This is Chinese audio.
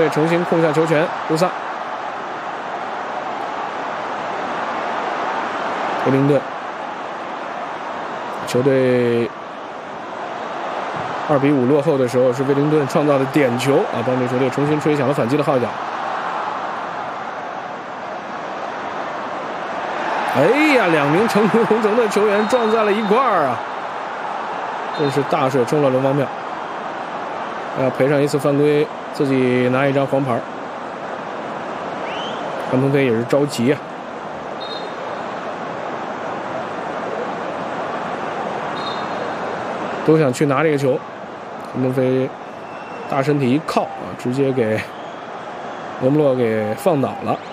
重新控下球权，乌萨。威灵顿，球队2比5落后的时候，是威灵顿创造的点球啊，帮助球队重新吹响了反击的号角。哎呀，2名成都红城的球员撞在了一块儿啊！真是大水冲了龙王庙，要赔上一次犯规，自己拿一张黄牌。范鹏飞也是着急啊。都想去拿这个球，范鹏飞大身体一靠啊，直接给罗姆洛给放倒了。